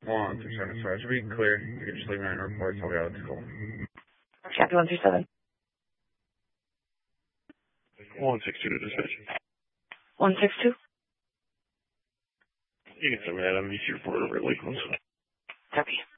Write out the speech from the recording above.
137, sorry. Should be clear. You can just leave me on reports. I'll be out of school. Copy 137. 162 to dispatch. 162. You can send me that MVC report over at Lakeland. Copy.